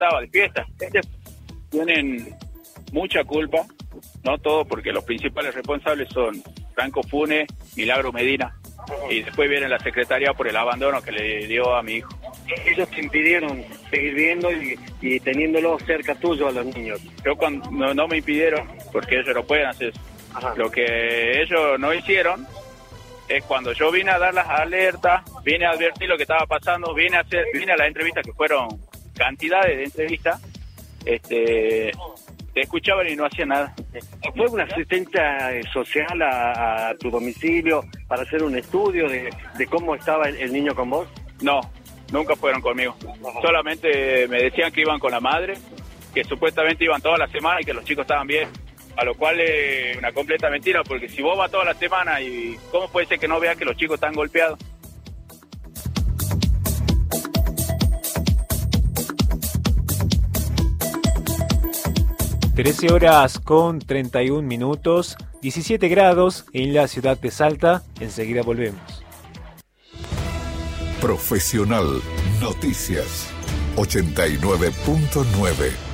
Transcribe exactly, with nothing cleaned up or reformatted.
estaba de fiesta. Este, tienen mucha culpa, no todo, porque los principales responsables son Franco Funes, Milagro Medina, y después viene la secretaría por el abandono que le dio a mi hijo. Ellos te impidieron seguir viendo y, y teniéndolo cerca tuyo a los niños. Yo cuando no, no me impidieron, porque ellos no pueden hacer eso. Ajá. Lo que ellos no hicieron es cuando yo vine a dar las alertas, vine a advertir lo que estaba pasando, vine a hacer, vine a las entrevistas, que fueron cantidades de entrevistas, este, te escuchaban y no hacían nada. ¿Fue una asistencia social a, a tu domicilio para hacer un estudio de, de cómo estaba el, el niño con vos? No, nunca fueron conmigo. Ajá. Solamente me decían que iban con la madre, que supuestamente iban toda la semana y que los chicos estaban bien. A lo cual es una completa mentira, porque si vos vas toda la semana, y ¿cómo puede ser que no veas que los chicos están golpeados? trece horas con treinta y un minutos, diecisiete grados en la ciudad de Salta. Enseguida volvemos. Profesional Noticias ochenta y nueve punto nueve.